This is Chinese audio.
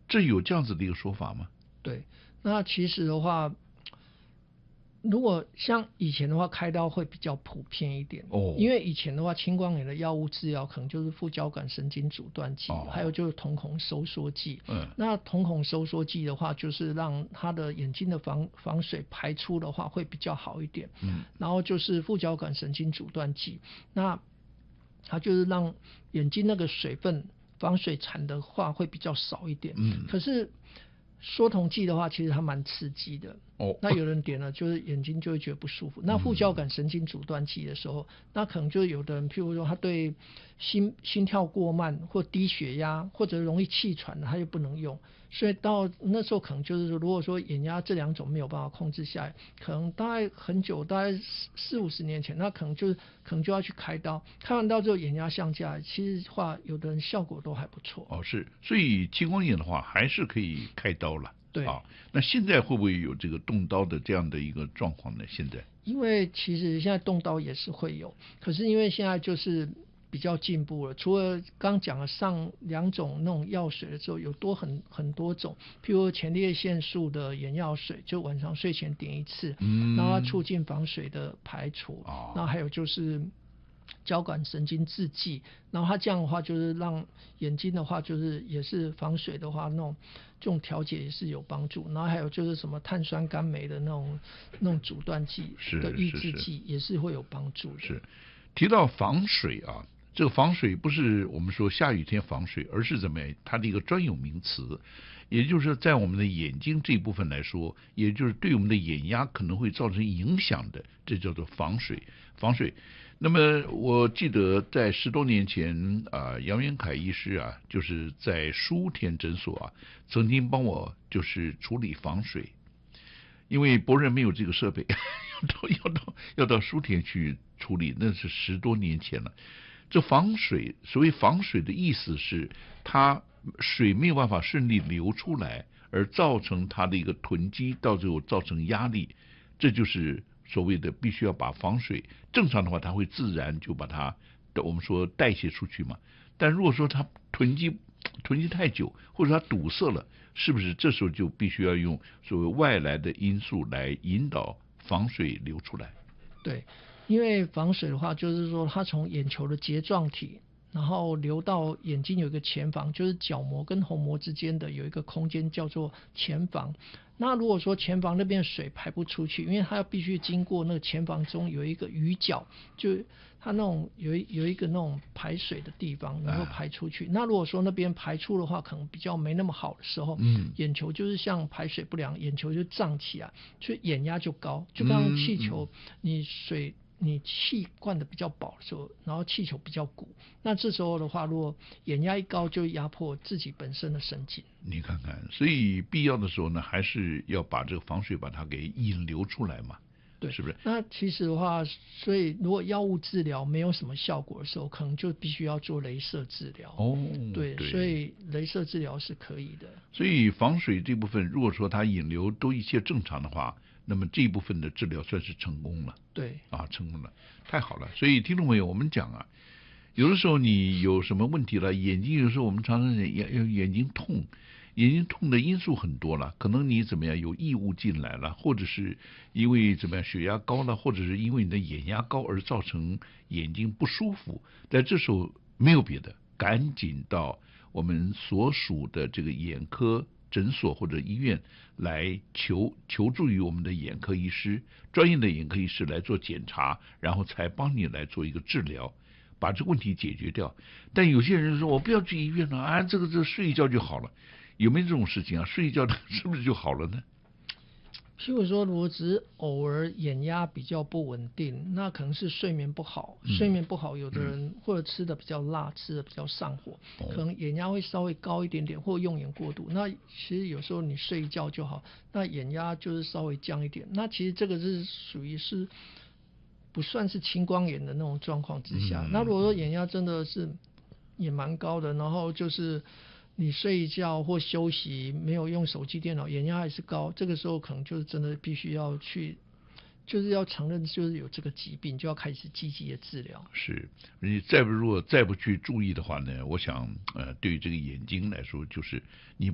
这有这样子的一个说法吗？ 对，那其实的话，如果像以前的话，开刀会比较普遍一点因为以前的话，青光眼的药物治疗可能就是副交感神经阻断剂，还有就是瞳孔收缩剂。那瞳孔收缩剂的话，就是让他的眼睛的防水排出的话会比较好一点。然后就是副交感神经阻断剂，那它就是让眼睛那个水分防水产的话会比较少一点。可是缩瞳剂的话，其实它蛮刺激的。那有人点了，就是眼睛就会觉得不舒服。那副交感神经阻断剂的时候，那可能就有的人，譬如说他对心跳过慢或低血压或者容易气喘的，他就不能用。所以到那时候可能就是说，如果说眼压这两种没有办法控制下来，可能大概很久，大概40-50年前，那可能就要去开刀。开完刀之后眼压降下来，其实话有的人效果都还不错。 是，所以青光眼的话还是可以开刀了。 对那现在会不会有这个动刀的这样的一个状况呢？现在因为其实现在动刀也是会有，可是因为现在就是比较进步了，除了刚讲的上2种那种药水的时候，有多很多种，譬如前列腺素的眼药水，就晚上睡前点1次，然后它促进防水的排除。然后还有就是交感神经制剂，然后它这样的话就是让眼睛的话就是也是防水的话，这种调节也是有帮助。然后还有就是什么碳酸甘酶的那种阻断剂的抑制剂也是会有帮助的。 是，提到防水啊，这个防水不是我们说下雨天防水，而是怎么样？它的一个专有名词，也就是在我们的眼睛这一部分来说，也就是对我们的眼压可能会造成影响的，这叫做防水。那么我记得在10多年前杨元凯医师就是在舒田诊所曾经帮我就是处理防水，因为博仁没有这个设备，要到舒田去处理，那是10多年前了。这防水，所谓防水的意思是，它水没有办法顺利流出来，而造成它的一个囤积，到最后造成压力，这就是所谓的必须要把防水，正常的话它会自然就把它我们说代谢出去嘛。但如果说它囤积太久，或者它堵塞了，是不是这时候就必须要用所谓外来的因素来引导防水流出来？ 对，因为防水的话，就是说它从眼球的睫状体，然后流到眼睛有一个前房，就是角膜跟虹膜之间的有一个空间叫做前房。那如果说前房那边水排不出去，因为它必须经过那个前房中有一个鱼角，就它那种有一个那种排水的地方能够排出去。那如果说那边排出的话，可能比较没那么好的时候，眼球就是像排水不良，眼球就胀起来，所以眼压就高。就刚气球你气灌的比较饱的时候，然后气球比较鼓，那这时候的话，如果眼压一高，就压迫自己本身的神经。 你看看，所以必要的时候呢，还是要把这个防水把它给引流出来嘛， 对， 是不是？ 那其实的话，所以如果药物治疗没有什么效果的时候，可能就必须要做雷射治疗。对，所以雷射治疗是可以的。 所以防水这部分，如果说它引流都一切正常的话，那么这一部分的治疗算是成功了。 对成功了，太好了。所以听众朋友，我们讲有的时候你有什么问题了，眼睛有时候我们常常眼睛痛的因素很多了，可能你怎么样有异物进来了，或者是因为怎么样血压高了，或者是因为你的眼压高而造成眼睛不舒服。在这时候没有别的，赶紧到我们所属的这个眼科诊所或者医院来求助于我们的眼科医师，专业的眼科医师来做检查，然后才帮你来做一个治疗，把这个问题解决掉。但有些人说我不要去医院了这个睡一觉就好了，有没有这种事情睡一觉是不是就好了呢？ 譬如说，如果只是偶尔眼压比较不稳定，那可能是睡眠不好。睡眠不好，有的人或者吃的比较辣，吃的比较上火，可能眼压会稍微高一点点，或用眼过度。那其实有时候你睡一觉就好，那眼压就是稍微降一点。那其实这个是属于是不算是青光眼的那种状况之下。那如果说眼压真的是也蛮高的，然后就是你睡一觉或休息没有用手机电脑，眼压还是高，这个时候可能就是真的必须要去，就是要承认就是有这个疾病，就要开始积极的治疗。 是，你如果再不去注意的话呢，我想对于这个眼睛来说，就是你